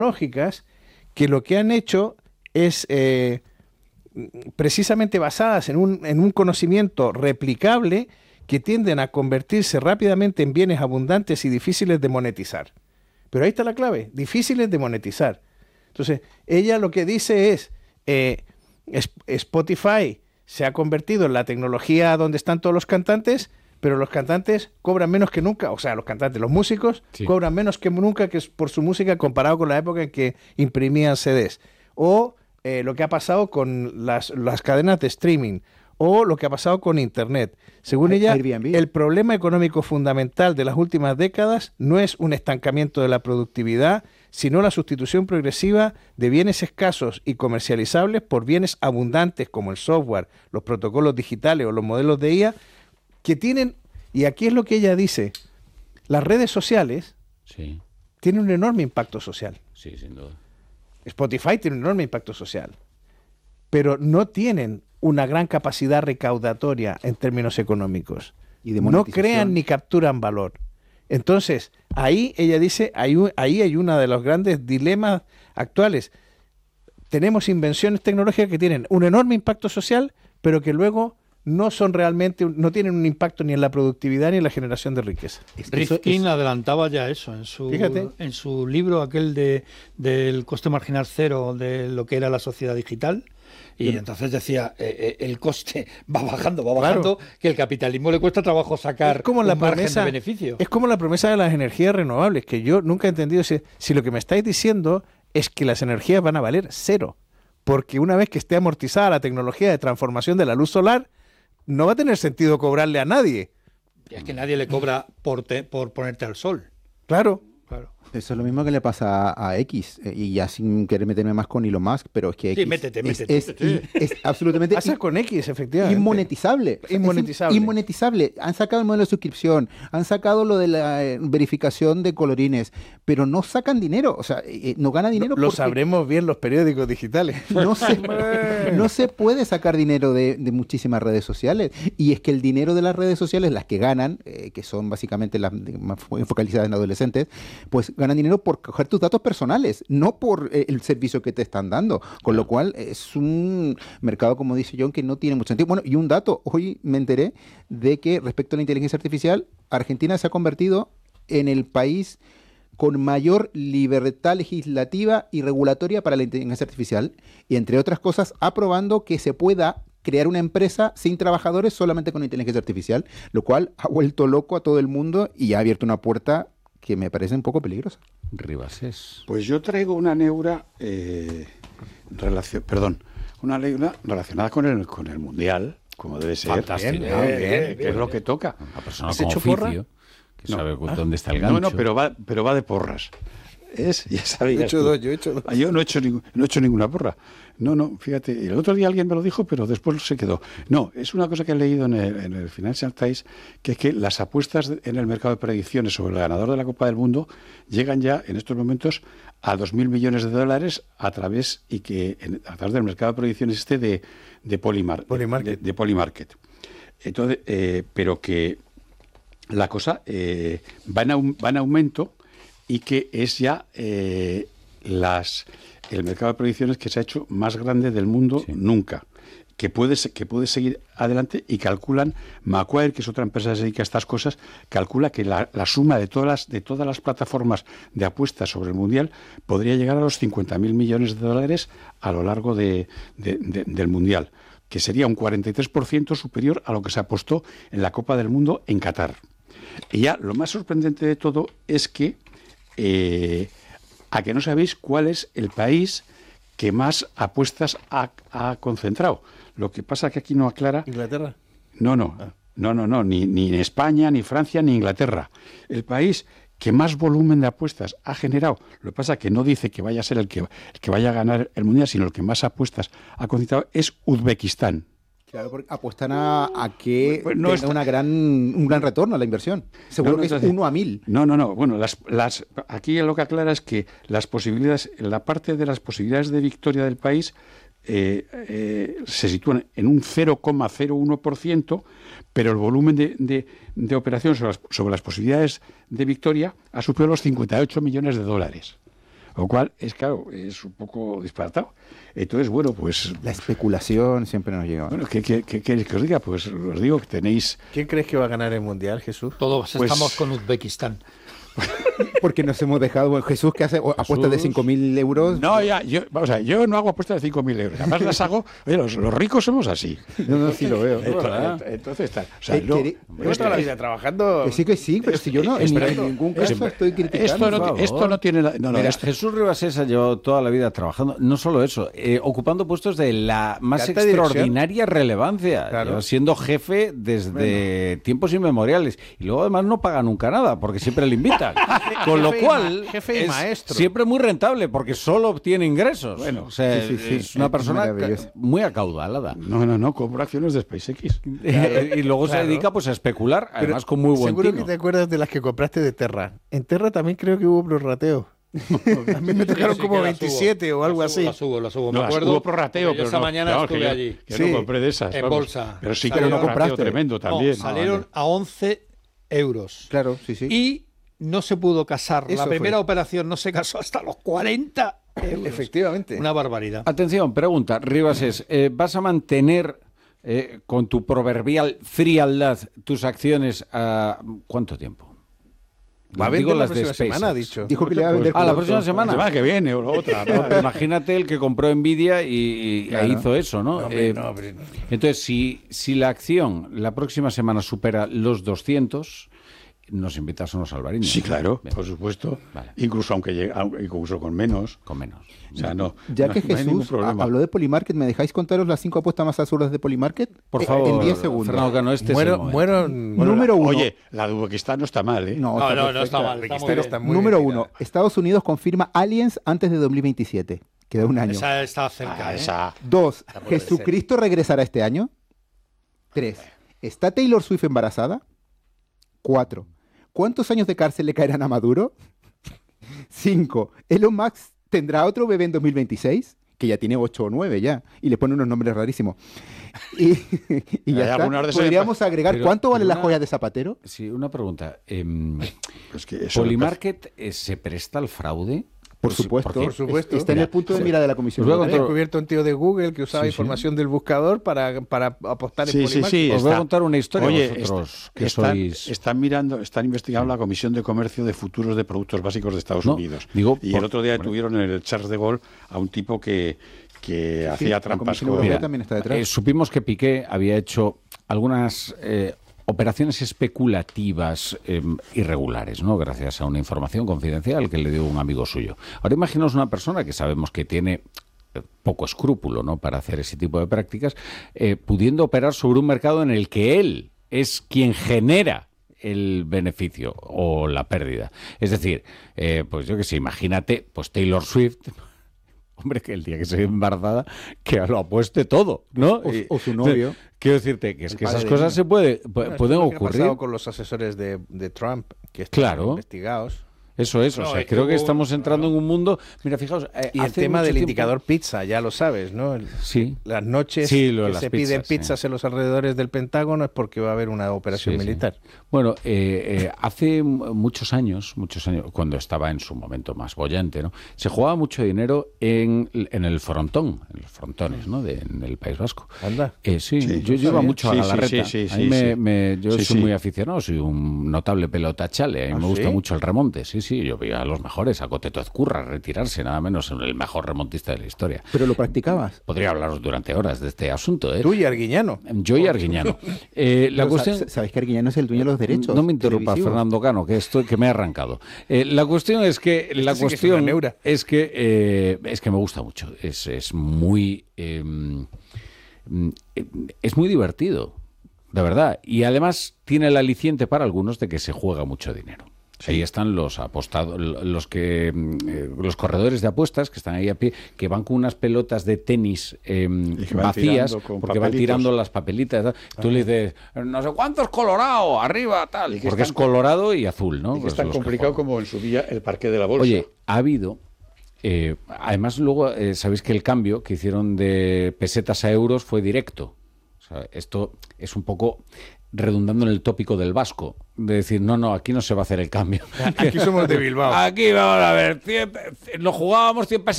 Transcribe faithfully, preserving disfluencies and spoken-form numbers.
tecnológicas que lo que han hecho es eh, precisamente basadas en un, en un conocimiento replicable que tienden a convertirse rápidamente en bienes abundantes y difíciles de monetizar. Pero ahí está la clave, difíciles de monetizar. Entonces, ella lo que dice es, eh, Spotify se ha convertido en la tecnología donde están todos los cantantes, pero los cantantes cobran menos que nunca, o sea, los cantantes, los músicos, sí, cobran menos que nunca que por su música comparado con la época en que imprimían C Ds. O eh, lo que ha pasado con las, las cadenas de streaming, o lo que ha pasado con Internet. Según ella, Airbnb. El problema económico fundamental de las últimas décadas no es un estancamiento de la productividad, sino la sustitución progresiva de bienes escasos y comercializables por bienes abundantes como el software, los protocolos digitales o los modelos de I A, que tienen, y aquí es lo que ella dice, las redes sociales sí. tienen un enorme impacto social. Sí, sin duda. Spotify tiene un enorme impacto social, pero no tienen una gran capacidad recaudatoria en términos económicos. ¿Y de no crean ni capturan valor. Entonces, ahí ella dice, ahí, ahí hay uno de los grandes dilemas actuales. Tenemos invenciones tecnológicas que tienen un enorme impacto social, pero que luego no son realmente, no tienen un impacto ni en la productividad ni en la generación de riqueza. Rifkin adelantaba ya eso en su, en su libro, aquel de del coste marginal cero de lo que era la sociedad digital. Y sí. entonces decía, eh, eh, el coste va bajando, va bajando, claro. que el capitalismo le cuesta trabajo sacar es como la un promesa, margen de beneficio. Es como la promesa de las energías renovables, que yo nunca he entendido si, si lo que me estáis diciendo es que las energías van a valer cero, porque una vez que esté amortizada la tecnología de transformación de la luz solar, no va a tener sentido cobrarle a nadie. Y es que nadie le cobra por, te, por ponerte al sol. Claro. Claro. Eso es lo mismo que le pasa a, a X, eh, y ya sin querer meterme más con Elon Musk, pero es que X sí, métete, métete, es, métete. Es, es absolutamente pasa con X, efectivamente. Inmonetizable. Inmonetizable. Es inmonetizable. Han sacado el modelo de suscripción, han sacado lo de la eh, verificación de colorines, pero no sacan dinero, o sea, eh, no gana dinero. Lo, lo sabremos bien los periódicos digitales. No se, no se puede sacar dinero de, de muchísimas redes sociales, y es que el dinero de las redes sociales, las que ganan, eh, que son básicamente las más focalizadas en adolescentes, pues ganan dinero por coger tus datos personales, no por eh, el servicio que te están dando, con lo cual es un mercado, como dice John, que no tiene mucho sentido. Bueno, y un dato, hoy me enteré de que respecto a la inteligencia artificial, Argentina se ha convertido en el país con mayor libertad legislativa y regulatoria para la inteligencia artificial, y entre otras cosas aprobando que se pueda crear una empresa sin trabajadores solamente con inteligencia artificial, lo cual ha vuelto loco a todo el mundo y ha abierto una puerta que me parece un poco peligrosa. Ribases. Pues yo traigo una neura, eh, relacion, perdón, una neura relacionada con el con el mundial, como debe ser. Fantástico. Bien, bien, bien, que es lo que toca. Una persona con oficio, porra? que no. sabe ah, dónde está el gancho. No, no, pero va, pero va de porras. Es, ya sabías. He hecho dos, yo he hecho dos. Yo no he hecho, ningún, no he hecho ninguna porra. No, no, fíjate, el otro día alguien me lo dijo, pero después se quedó. No, es una cosa que he leído en el, en el Financial Times, que es que las apuestas en el mercado de predicciones sobre el ganador de la Copa del Mundo llegan ya en estos momentos a dos mil millones de dólares a través y que a través del mercado de predicciones este de, de, Polymar, Polymarket. de, de Polymarket. Entonces, eh, pero que la cosa eh, va, en, va en aumento, y que es ya eh, las el mercado de predicciones que se ha hecho más grande del mundo sí. nunca, que puede, que puede seguir adelante, y calculan, Macquarie, que es otra empresa que se dedica a estas cosas, calcula que la, la suma de todas las de todas las plataformas de apuestas sobre el Mundial podría llegar a los cincuenta mil millones de dólares a lo largo de, de, de, del Mundial, que sería un cuarenta y tres por ciento superior a lo que se apostó en la Copa del Mundo en Qatar. Y ya lo más sorprendente de todo es que Eh, a que no sabéis cuál es el país que más apuestas ha, ha concentrado. Lo que pasa que aquí no aclara. ¿Inglaterra? No, no, ah. no, no, no, ni, ni España, ni Francia, ni Inglaterra. El país que más volumen de apuestas ha generado. Lo que pasa que no dice que vaya a ser el que, el que vaya a ganar el Mundial, sino el que más apuestas ha concentrado es Uzbekistán. Claro, porque apuestan a, a que pues no tenga está... una gran, un gran retorno a la inversión. Seguro no, no, que es uno a mil. No, no, no. Bueno, las, las, aquí lo que aclara es que las posibilidades, la parte de las posibilidades de victoria del país eh, eh, se sitúan en un cero coma cero uno por ciento, pero el volumen de, de, de operaciones sobre las, sobre las posibilidades de victoria ha superado los cincuenta y ocho millones de dólares. Lo cual es, claro, es un poco disparatado. Entonces, bueno, pues... La especulación siempre nos llega. Bueno, ¿qué, qué, qué queréis que os diga? Pues os digo que tenéis... ¿Quién crees que va a ganar el Mundial, Jesús? Todos Pues- estamos con Uzbekistán. Porque nos hemos dejado... Bueno, Jesús, que hace o, apuestas de cinco mil euros. No, ya, yo, vamos a ver, yo no hago apuestas de cinco mil euros. Además las hago... Oye, los, los ricos somos así. No, no, sí lo veo. Entonces, entonces tal. O sea, Eh, no, queri- Llevo toda la vida trabajando. Que sí, que sí, pero si yo no, en, Espera, en ningún caso Espera, estoy criticando. Esto no, por ti- esto favor. no tiene... la- no, no, Mira, esto- Jesús Ribasés ha llevado toda la vida trabajando, no solo eso, eh, ocupando puestos de la más De alta dirección. extraordinaria relevancia, Claro. lleva siendo jefe desde tiempos inmemoriales. Y luego además no paga nunca nada, porque siempre le invitan. Con lo Jefe y cual, ma- jefe y es maestro. siempre muy rentable, porque solo obtiene ingresos. Bueno, o sea, sí, sí, sí, es una es persona maravilloso. ca- muy acaudalada. No, no, no, compro acciones de SpaceX. y luego claro. se dedica pues a especular, además con muy buen Seguro tino. que te acuerdas de las que compraste de Terra. En Terra también creo que hubo prorrateo. A mí me tocaron Sí, como que las veintisiete subo, o algo las subo, así. Las subo, las subo. No, Me las acuerdo. hubo prorrateo, porque yo pero esta no, mañana vamos, estuve que yo- allí. que Sí. no compré de esas. En vamos. bolsa. Pero sí que Pero hubo no un ratio compraste. tremendo No, también. salieron Ah, a once euros. Claro, sí, sí. Y no se pudo casar. Eso la primera fue. operación no se casó hasta los cuarenta euros. Efectivamente. Una barbaridad. Atención, pregunta, Ribasés, eh, ¿vas a mantener eh, con tu proverbial frialdad tus acciones a cuánto tiempo? Va a Digo vender la las de próxima semana, ha SpaceX. dicho. Dijo que le iba a vender Ah, la pronto. próxima La semana. semana que viene o la otra. ¿no? No, pero imagínate el que compró Nvidia y, y Claro. hizo eso, ¿no? Hombre, Eh, no, hombre. Entonces, si, si la acción la próxima semana supera los doscientos, nos invitas a unos albariños. Sí, claro, Bien, por supuesto. Vale. Incluso aunque llegue, aunque- incluso con menos. con menos. O sea, no. Ya no- que no hay ningún Jesús problema. habló de Polymarket, ¿me dejáis contaros las cinco apuestas más absurdas de Polymarket? Por Eh, favor, En diez segundos. Fernando Cano, este Muero, es el momento. muero. Bueno, Número la- uno. Oye, la de Uzbekistán no está mal, ¿eh? No, No, está no, no perfecta. está mal. Está muy Pero bien. está muy Número bien uno. tirada. Estados Unidos confirma Aliens antes de dos mil veintisiete. Queda un año. Esa está cerca. Ah, ¿eh? esa. Dos. puede ¿Jesucristo regresará este año? Tres. ¿Está Taylor Swift embarazada? Cuatro. ¿Cuántos años de cárcel le caerán a Maduro? Cinco. ¿Elon Musk tendrá otro bebé en dos mil veintiséis? Que ya tiene ocho o nueve ya. Y le pone unos nombres rarísimos. Y, y ya Hay está. algunas de esas- Podríamos agregar, Pero- ¿cuánto vale pero la una- joya de Zapatero? Sí, una pregunta. em, Pues que eso ¿Polymarket eh, se presta al fraude? Por Sí, supuesto. porque- Por supuesto. Está en el Mira, punto de sí. mira de la Comisión Os voy a Han Europea. contar- descubierto un tío de Google que usaba Sí, sí. información del buscador para, para apostar en Sí, sí, Polymarket. sí. Os voy a está- contar una historia Oye, vosotros, está- que están, sois... están mirando, están investigando la Comisión de Comercio de Futuros de Productos Básicos de Estados No, Unidos. digo, y por- el otro día bueno. detuvieron en el Charles de Gaulle a un tipo que, que Sí, hacía la trampas Comisión con... Europea Mira, también está detrás. eh, supimos que Piqué había hecho algunas eh, operaciones especulativas eh, irregulares, ¿no? Gracias a una información confidencial que le dio un amigo suyo. Ahora imaginaos una persona que sabemos que tiene eh, poco escrúpulo, ¿no?, para hacer ese tipo de prácticas, eh, pudiendo operar sobre un mercado en el que él es quien genera el beneficio o la pérdida. Es decir, eh, pues yo que sé, imagínate, pues Taylor Swift. Hombre, que el día que se ve embarazada, que lo apueste todo, ¿no? O- Y- o su novio. Quiero decirte que es El que padre esas de cosas niño. se puede, pu- Bueno, esto pueden es lo que ha ocurrir. pasado con los asesores de, de Trump, que están Claro. investigados. Eso es, o No, sea, es que creo que hubo- estamos entrando en un mundo. Mira, fijaos. eh, Y el hace tema mucho del tiempo- indicador pizza, ya lo sabes, ¿no? El- Sí. Las noches Sí, lo de que las se piden pizzas, sí. pizzas en los alrededores del Pentágono es porque va a haber una operación Sí, sí. militar. Bueno, eh, eh, hace m- muchos años, muchos años, cuando estaba en su momento más bollante, ¿no?, se jugaba mucho dinero en, en el frontón, en los frontones, ¿no?, de, en el País Vasco. Anda. Eh, sí, Sí, yo sí, llevo sí. mucho a Sí, la sí, Galarreta. sí, sí, A mí sí, me- sí. me- yo Sí, soy sí. muy aficionado, soy un notable pelotachale. A mí ¿Ah, me gusta sí? mucho el remonte. Sí, sí, yo veía a los mejores, a Coteto Ezcurra retirarse, nada menos el mejor remontista de la historia. Pero lo practicabas. Podría hablaros durante horas de este asunto, ¿eh? Tú y Arguiñano. Yo y Arguiñano. Eh, la Pero cuestión... sa- ¿Sabéis que Arguiñano es el dueño de los derechos? No me interrumpa, televisivos? Fernando Cano, que estoy, que me he arrancado. Eh, la cuestión es que la sí que es cuestión una neura. es que eh, es que me gusta mucho. Es, es muy eh, mm, eh, es muy divertido, de verdad. Y además tiene el aliciente para algunos de que se juega mucho dinero. Ahí están los apostados, los que mm, eh, los corredores de apuestas que están ahí a pie, que van con unas pelotas de tenis eh, Y que van vacías, tirando con porque van papelitos. tirando las papelitas. ¿no? Tú le dices, no sé cuántos colorado, arriba, tal, Y que porque es es tan- colorado y azul, ¿no? Y que Pues es tan los que complicado juegan. como en su día el parque de la bolsa. Oye, ha habido, eh, además luego, eh, sabéis que el cambio que hicieron de pesetas a euros fue directo. O sea, esto es un poco redundando en el tópico del vasco, de decir, no, no, aquí no se va a hacer el cambio. Aquí somos de Bilbao. Aquí vamos a ver, cien, lo jugábamos cien para